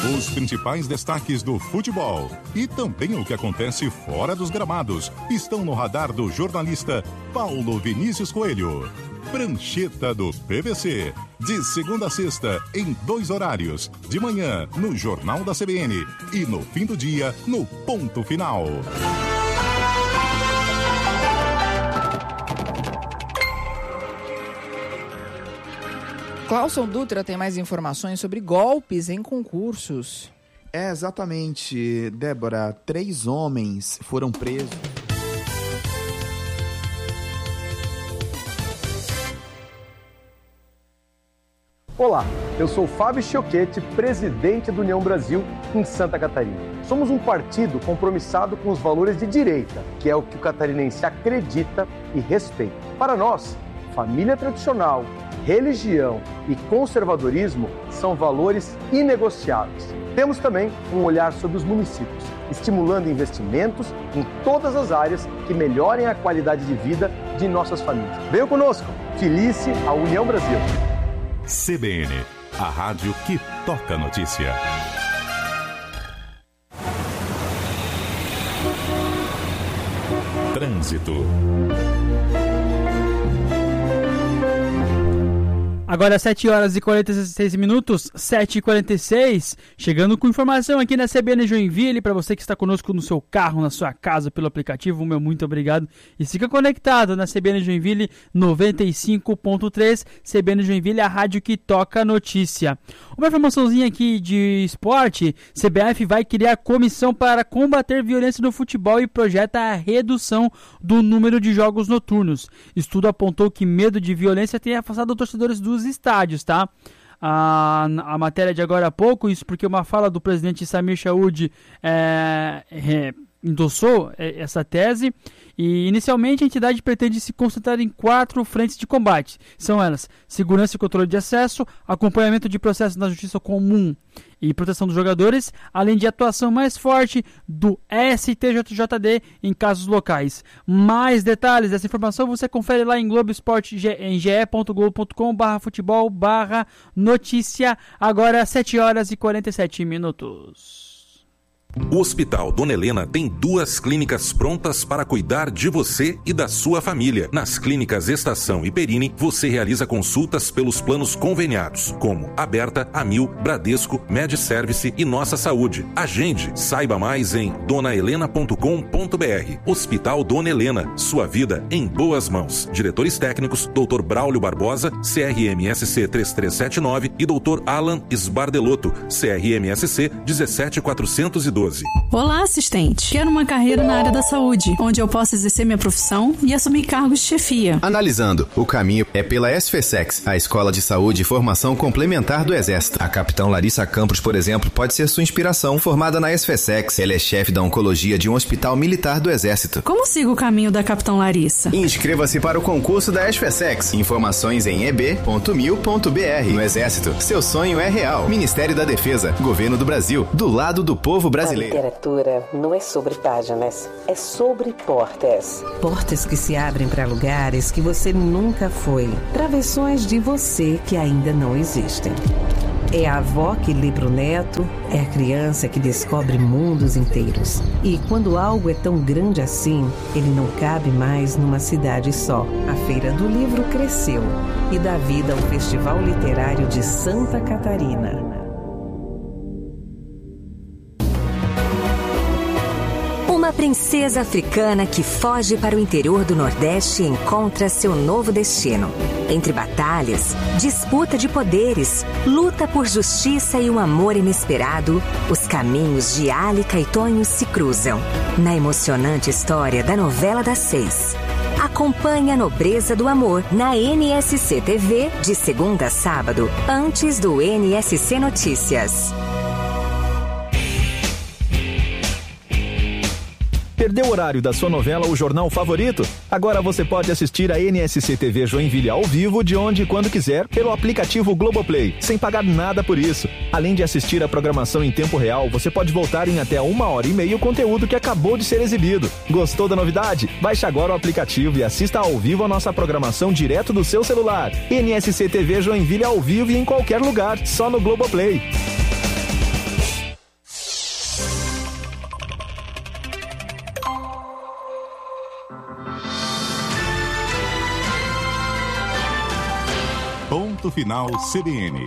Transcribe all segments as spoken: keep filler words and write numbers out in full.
Os principais destaques do futebol e também o que acontece fora dos gramados estão no radar do jornalista Paulo Vinícius Coelho. Prancheta do P V C, de segunda a sexta, em dois horários, de manhã no Jornal da C B N e no fim do dia no Ponto Final. Cláudio Dutra tem mais informações sobre golpes em concursos. É, exatamente, Débora. Três homens foram presos. Olá, eu sou Fábio Chiochetti, presidente do União Brasil em Santa Catarina. Somos um partido compromissado com os valores de direita, que é o que o catarinense acredita e respeita. Para nós, família tradicional, religião e conservadorismo são valores inegociáveis. Temos também um olhar sobre os municípios, estimulando investimentos em todas as áreas que melhorem a qualidade de vida de nossas famílias. Venham conosco, filice a União Brasil. C B N, a rádio que toca notícia. Trânsito. Agora sete horas e quarenta e seis minutos, sete e quarenta e seis, chegando com informação aqui na C B N Joinville, para você que está conosco no seu carro, na sua casa, pelo aplicativo, meu muito obrigado. E fica conectado na C B N Joinville noventa e cinco ponto três, C B N Joinville, a rádio que toca a notícia. Uma informaçãozinha aqui de esporte, C B F vai criar comissão para combater violência no futebol e projeta a redução do número de jogos noturnos. Estudo apontou que medo de violência tem afastado torcedores dos estádios, tá? A, a matéria de agora há pouco, isso porque uma fala do presidente Samir Chaoud é, é, endossou essa tese. E inicialmente a entidade pretende se concentrar em quatro frentes de combate. São elas: segurança e controle de acesso, acompanhamento de processos na justiça comum e proteção dos jogadores, além de atuação mais forte do S T J J D em casos locais. Mais detalhes dessa informação você confere lá em Globo Esporte, em ge ponto globo ponto com barra futebol barra notícia. Agora sete horas e quarenta e sete minutos. O Hospital Dona Helena tem duas clínicas prontas para cuidar de você e da sua família. Nas clínicas Estação e Perini, você realiza consultas pelos planos conveniados, como Aberta, Amil, Bradesco, MedService e Nossa Saúde. Agende, saiba mais em dona helena ponto com ponto br. Hospital Dona Helena, sua vida em boas mãos. Diretores técnicos, doutor Braulio Barbosa, C R M S C três três sete nove e doutor Alan Sbardelotto, C R M S C um sete quatro zero dois. Olá, assistente. Quero uma carreira na área da saúde, onde eu possa exercer minha profissão e assumir cargos de chefia. Analisando, o caminho é pela SFSEX, a Escola de Saúde e Formação Complementar do Exército. A capitão Larissa Campos, por exemplo, pode ser sua inspiração. Formada na SFSEX, ela é chefe da oncologia de um hospital militar do Exército. Como sigo o caminho da capitão Larissa? Inscreva-se para o concurso da SFSEX. Informações em e b ponto mil ponto b r. No Exército, seu sonho é real. Ministério da Defesa, Governo do Brasil, do lado do povo brasileiro. A literatura não é sobre páginas, é sobre portas. Portas que se abrem para lugares que você nunca foi, para versões de você que ainda não existem. É a avó que lê pro neto, é a criança que descobre mundos inteiros. E quando algo é tão grande assim, ele não cabe mais numa cidade só. A Feira do Livro cresceu e dá vida ao Festival Literário de Santa Catarina. Uma princesa africana que foge para o interior do Nordeste encontra seu novo destino. Entre batalhas, disputa de poderes, luta por justiça e um amor inesperado, os caminhos de Álica e Tonho se cruzam. Na emocionante história da novela das seis. Acompanhe a nobreza do amor na N S C T V de segunda a sábado, antes do N S C Notícias. Perdeu o horário da sua novela ou jornal favorito? Agora você pode assistir a N S C T V Joinville ao vivo, de onde e quando quiser, pelo aplicativo Globoplay, sem pagar nada por isso. Além de assistir a programação em tempo real, você pode voltar em até uma hora e meia o conteúdo que acabou de ser exibido. Gostou da novidade? Baixe agora o aplicativo e assista ao vivo a nossa programação direto do seu celular. N S C T V Joinville ao vivo e em qualquer lugar, só no Globoplay. Ponto Final C B N.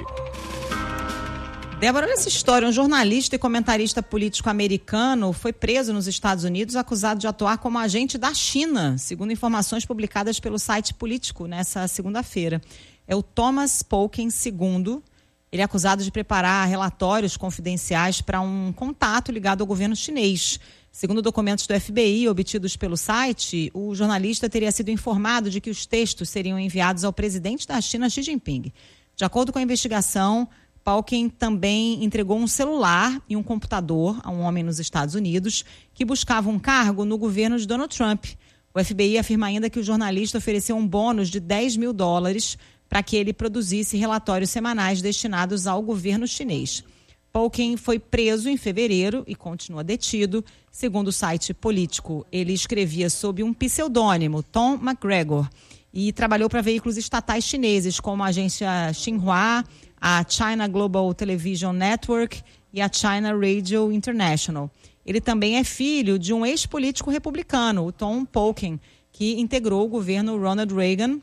Débora, olha essa história. Um jornalista e comentarista político americano foi preso nos Estados Unidos acusado de atuar como agente da China, segundo informações publicadas pelo site Político nessa segunda-feira. É o Thomas Polkin segundo. Ele é acusado de preparar relatórios confidenciais para um contato ligado ao governo chinês. Segundo documentos do F B I obtidos pelo site, o jornalista teria sido informado de que os textos seriam enviados ao presidente da China, Xi Jinping. De acordo com a investigação, Polkin também entregou um celular e um computador a um homem nos Estados Unidos que buscava um cargo no governo de Donald Trump. O F B I afirma ainda que o jornalista ofereceu um bônus de dez mil dólares para que ele produzisse relatórios semanais destinados ao governo chinês. Polkin foi preso em fevereiro e continua detido. Segundo o site Político, ele escrevia sob um pseudônimo, Tom McGregor, e trabalhou para veículos estatais chineses como a agência Xinhua, a China Global Television Network e a China Radio International. Ele também é filho de um ex-político republicano, o Tom Polkin, que integrou o governo Ronald Reagan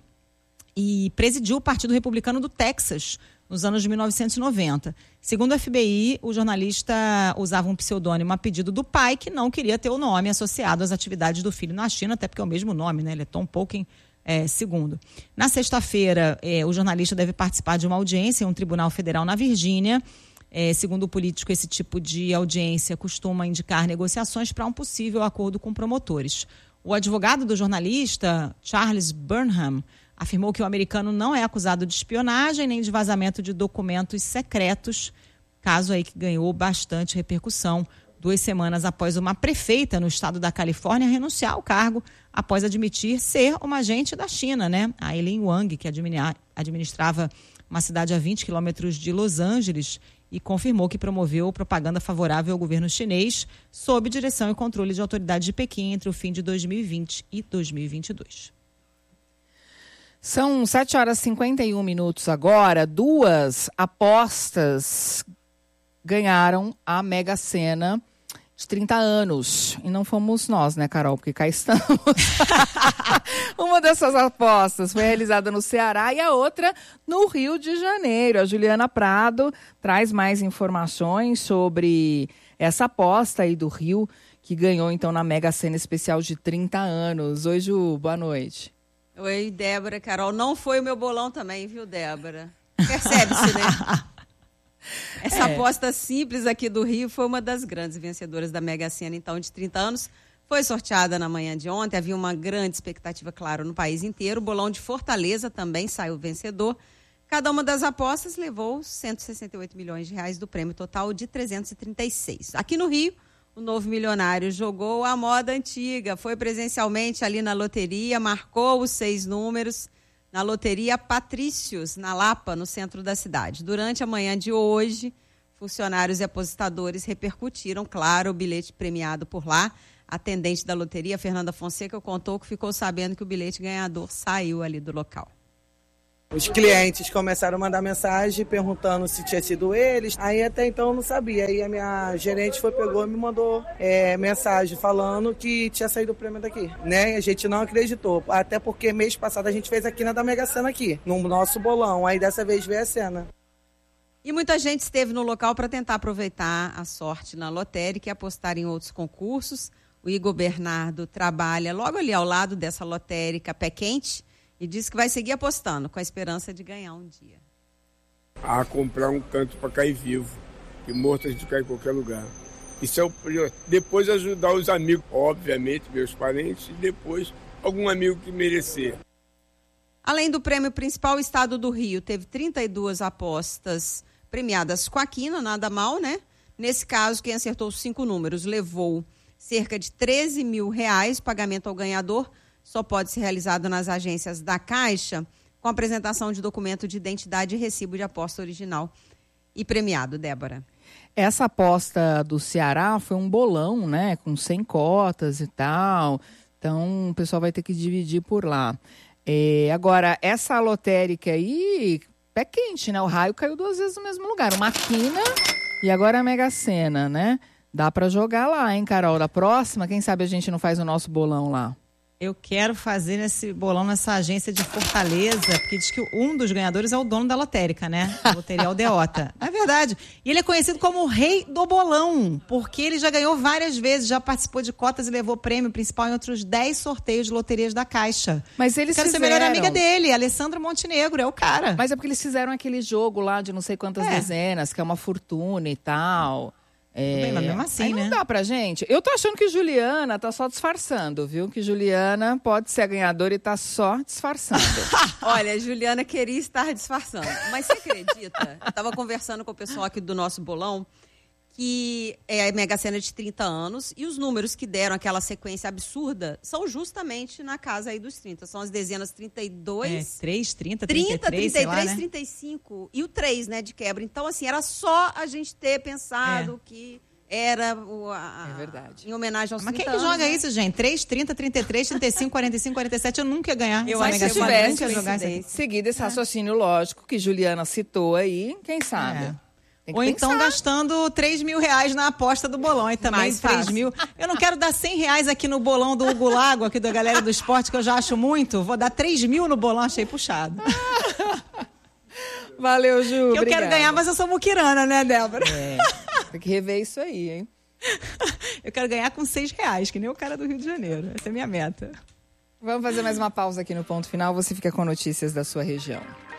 e presidiu o Partido Republicano do Texas nos anos de mil novecentos e noventa. Segundo o F B I, o jornalista usava um pseudônimo a pedido do pai, que não queria ter o nome associado às atividades do filho na China, até porque é o mesmo nome, né? Ele é Tom Polkin é, segundo. Na sexta-feira, é, o jornalista deve participar de uma audiência em um tribunal federal na Virgínia. É, segundo o Político, esse tipo de audiência costuma indicar negociações para um possível acordo com promotores. O advogado do jornalista, Charles Burnham, afirmou que o americano não é acusado de espionagem nem de vazamento de documentos secretos, caso aí que ganhou bastante repercussão duas semanas após uma prefeita no estado da Califórnia renunciar ao cargo após admitir ser uma agente da China, né? A Eileen Wang, que administrava uma cidade a vinte quilômetros de Los Angeles, e confirmou que promoveu propaganda favorável ao governo chinês sob direção e controle de autoridades de Pequim entre o fim de dois mil e vinte e dois mil e vinte e dois. São sete horas e cinquenta e um minutos agora. Duas apostas ganharam a Mega Sena de trinta anos. E não fomos nós, né, Carol? Porque cá estamos. Uma dessas apostas foi realizada no Ceará e a outra no Rio de Janeiro. A Juliana Prado traz mais informações sobre essa aposta aí do Rio, que ganhou então na Mega Sena especial de trinta anos. Oi, Ju, boa noite. Oi, Débora, Carol. Não foi o meu bolão também, viu, Débora? Percebe-se, né? Essa é. aposta simples aqui do Rio foi uma das grandes vencedoras da Mega Sena, então, de trinta anos. Foi sorteada na manhã de ontem. Havia uma grande expectativa, claro, no país inteiro. O bolão de Fortaleza também saiu vencedor. Cada uma das apostas levou cento e sessenta e oito milhões de reais do prêmio total de trezentos e trinta e seis. Aqui no Rio, o novo milionário jogou a moda antiga, foi presencialmente ali na loteria, marcou os seis números na loteria Patrícios, na Lapa, no centro da cidade. Durante a manhã de hoje, funcionários e apostadores repercutiram, claro, o bilhete premiado por lá. A atendente da loteria, Fernanda Fonseca, contou que ficou sabendo que o bilhete ganhador saiu ali do local. Os clientes começaram a mandar mensagem perguntando se tinha sido eles. Aí até então eu não sabia. Aí a minha gerente foi, pegou e me mandou é, mensagem falando que tinha saído o prêmio daqui. Né? A gente não acreditou. Até porque mês passado a gente fez aqui na da Mega Sena aqui, no nosso bolão. Aí dessa vez veio a cena. E muita gente esteve no local para tentar aproveitar a sorte na lotérica e apostar em outros concursos. O Igor Bernardo trabalha logo ali ao lado dessa lotérica Pé Quente, e disse que vai seguir apostando, com a esperança de ganhar um dia. A comprar um canto para cair vivo, e morto a gente cai em qualquer lugar. Isso é o primeiro. Depois ajudar os amigos, obviamente, meus parentes, e depois algum amigo que merecer. Além do prêmio principal, o estado do Rio teve trinta e duas apostas premiadas com a quina, nada mal, né? Nesse caso, quem acertou os cinco números levou cerca de treze mil reais, pagamento ao ganhador. Só pode ser realizado nas agências da Caixa, com apresentação de documento de identidade e recibo de aposta original e premiado, Débora. Essa aposta do Ceará foi um bolão, né, com cem cotas e tal, então o pessoal vai ter que dividir por lá. É, agora, essa lotérica aí, pé quente, né, o raio caiu duas vezes no mesmo lugar, uma quina e agora a Mega Sena, né? Dá para jogar lá, hein, Carol? Da próxima, quem sabe a gente não faz o nosso bolão lá. Eu quero fazer esse bolão nessa agência de Fortaleza, porque diz que um dos ganhadores é o dono da lotérica, né? A Loteria Aldeota. É verdade. E ele é conhecido como o rei do bolão, porque ele já ganhou várias vezes, já participou de cotas e levou prêmio principal em outros dez sorteios de loterias da Caixa. Mas eles Quero fizeram... ser a melhor amiga dele, Alessandro Montenegro, é o cara. Mas é porque eles fizeram aquele jogo lá de não sei quantas É. dezenas, que é uma fortuna e tal. É, bem, mas mesmo assim, aí né? não dá pra gente. Eu tô achando que Juliana tá só disfarçando, viu? Que Juliana pode ser a ganhadora e tá só disfarçando. Olha, a Juliana queria estar disfarçando. Mas você acredita? Eu tava conversando com o pessoal aqui do nosso bolão, que é a Mega Sena de trinta anos, e os números que deram aquela sequência absurda são justamente na casa aí dos trinta. São as dezenas trinta e dois... É, três, trinta, trinta e três, trinta, trinta e sei lá, três, né? trinta e cinco e o três, né, de quebra. Então, assim, era só a gente ter pensado É. que era o, a, É verdade. em homenagem aos Mas quem trinta que anos, joga né? isso, gente? três, trinta, trinta e três, trinta e cinco, quarenta e cinco, quarenta e sete, eu nunca ia ganhar. Eu essa acho que Mega se Sena, tivesse nunca ia jogar isso aqui. seguido esse raciocínio lógico que Juliana citou aí, quem sabe? É. Tem que Ou então pensar. gastando três mil reais na aposta do bolão. E também Mais três fácil. mil. Eu não quero dar cem reais aqui no bolão do Hugo Lago, aqui da galera do esporte, que eu já acho muito. Vou dar três mil no bolão, achei puxado. Valeu, Ju. Eu obrigada. quero ganhar, mas eu sou muquirana, né, Débora? É, tem que rever isso aí, hein? Eu quero ganhar com seis reais, que nem o cara do Rio de Janeiro. Essa é a minha meta. Vamos fazer mais uma pausa aqui no Ponto Final. Você fica com notícias da sua região.